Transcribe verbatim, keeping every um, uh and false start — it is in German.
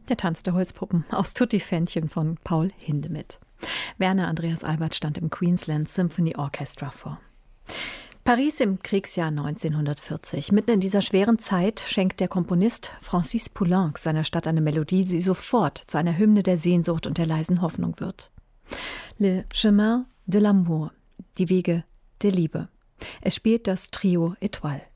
Der Tanz der Holzpuppen aus Tutti-Fändchen von Paul Hindemith. Werner Andreas Albert stand im Queensland Symphony Orchestra vor. Paris im Kriegsjahr neunzehnhundertvierzig. Mitten in dieser schweren Zeit schenkt der Komponist Francis Poulenc seiner Stadt eine Melodie, die sofort zu einer Hymne der Sehnsucht und der leisen Hoffnung wird. Le Chemin de l'Amour, die Wege der Liebe. Es spielt das Trio Étoile.